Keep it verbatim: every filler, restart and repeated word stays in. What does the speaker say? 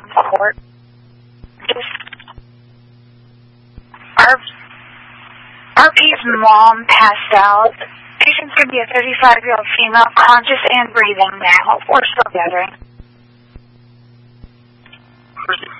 court. Just our R P's mom passed out. Patient's going to be a thirty-five-year-old female, conscious and breathing now. We're still gathering.